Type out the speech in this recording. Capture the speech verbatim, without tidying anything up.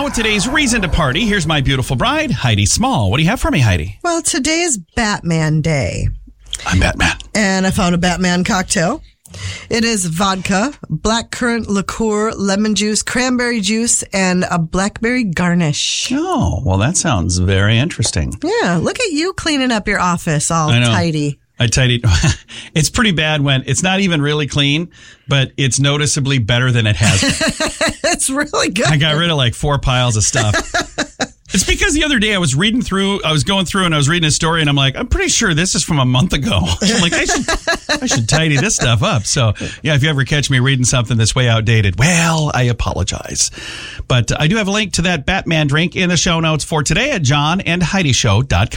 show. Today's reason to party. Here's my beautiful bride, Heidi Small. What do you have for me, Heidi? Well, today is Batman Day. I'm Batman. And I found a Batman cocktail. It is vodka, blackcurrant liqueur, lemon juice, cranberry juice, and a blackberry garnish. Oh, well, that sounds very interesting. Yeah, look at you cleaning up your office all I know. tidy. I tidied. It's pretty bad when it's not even really clean, but it's noticeably better than it has been. It's really good. I got rid of like four piles of stuff. It's because the other day I was reading through, I was going through and I was reading a story and I'm like, I'm pretty sure this is from a month ago. I'm like, I should, I should tidy this stuff up. So yeah, if you ever catch me reading something that's way outdated, well, I apologize. But I do have a link to that Batman drink in the show notes for today at john and heidi show dot com.